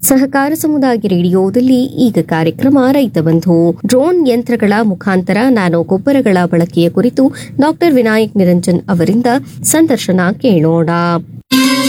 ಸಹಕಾರ ಸಮುದಾಯ ರೇಡಿಯೋದಲ್ಲಿ ಈಗ ಕಾರ್ಯಕ್ರಮ ರೈತ ಬಂಧು. ಡ್ರೋನ್ ಯಂತ್ರಗಳ ಮುಖಾಂತರ ನ್ಯಾನೋ ಗೊಬ್ಬರಗಳ ಬಳಕೆಯ ಕುರಿತು ಡಾಕ್ಟರ್ ವಿನಾಯಕ್ ನಿರಂಜನ್ ಅವರಿಂದ ಸಂದರ್ಶನ ಕೇಳೋಣ.